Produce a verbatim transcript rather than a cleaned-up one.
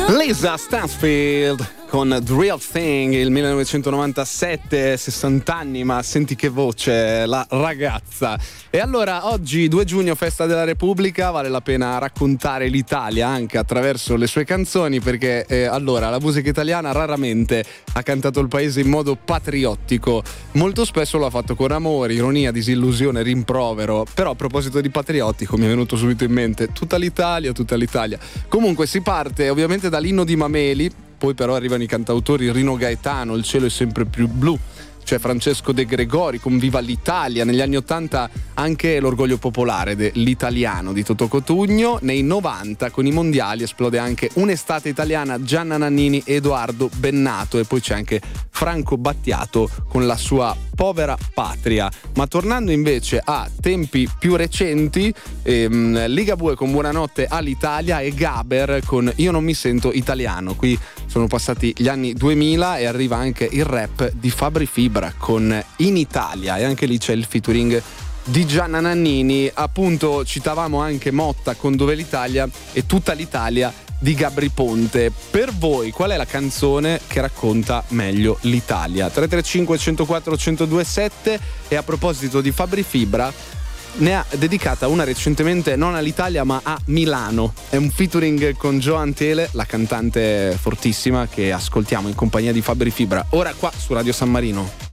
Lisa Stansfield con The Real Thing, il millenovecentonovantasette, sessanta anni, ma senti che voce, la ragazza. E allora oggi due giugno, festa della Repubblica, vale la pena raccontare l'Italia anche attraverso le sue canzoni, perché eh, allora la musica italiana raramente ha cantato il paese in modo patriottico, molto spesso lo ha fatto con amore, ironia, disillusione, rimprovero. Però a proposito di patriottico mi è venuto subito in mente tutta l'Italia, tutta l'Italia. Comunque si parte ovviamente dall'inno di Mameli. Poi però arrivano i cantautori Rino Gaetano, Il cielo è sempre più blu, c'è Francesco De Gregori con Viva l'Italia. Negli anni ottanta anche l'orgoglio popolare dell'italiano di Totò Cotugno. Nei novanta con i mondiali esplode anche Un'estate italiana, Gianna Nannini, Edoardo Bennato, e poi c'è anche Franco Battiato con la sua Povera Patria. Ma tornando invece a tempi più recenti, ehm, Ligabue con Buonanotte all'Italia e Gaber con Io non mi sento italiano. Qui sono passati gli anni duemila e arriva anche il rap di Fabri Fibra con In Italia, e anche lì c'è il featuring di Gianna Nannini. Appunto citavamo anche Motta con Dove l'Italia e Tutta l'Italia di Gabry Ponte. Per voi qual è la canzone che racconta meglio l'Italia? tre tre cinque uno zero quattro uno zero due sette. E a proposito di Fabri Fibra, ne ha dedicata una recentemente non all'Italia ma a Milano. È un featuring con Joan Tele, la cantante fortissima che ascoltiamo in compagnia di Fabri Fibra, ora qua su Radio San Marino.